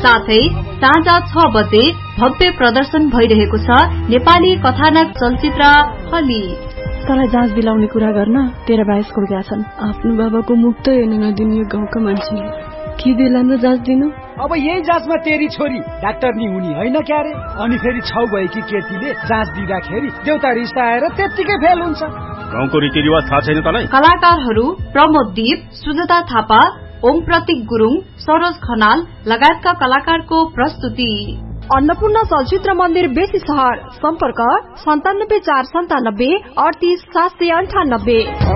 साथै साँझ 6 बजे भव्य प्रदर्शन भइरहेको छ नेपाली कथानक चलचित्र हली। तँलाई जाँच दिलाउने कुरा गर्न 13 22 स्कुल गएका छन्। आफ्नो बाबाको मुख त हेर्न नदिने यो गाउँका मान्छेले के दिलान् र जाँच दिनु? अब यही जाँचमा तेरी छोरी डाक्टर नि हुने होइन क्यारे? अनि फेरि छौ भएकी केटीले जाँच दिँदाखेरि देउता रिस्ता आएर त्यत्तिकै फेल हुन्छ। गाउँको रीतिरिवाज थाहा छैन तँलाई? कलाकारहरू प्रमोद दीप, सुजता थापा, ओम प्रतीक गुरुङ, सरोज खनाल लगायतका कलाकारको प्रस्तुति। अन्नपूर्ण चलचित्र मन्दिर बेसी सहर। सम्पर्क 97 497 38 798।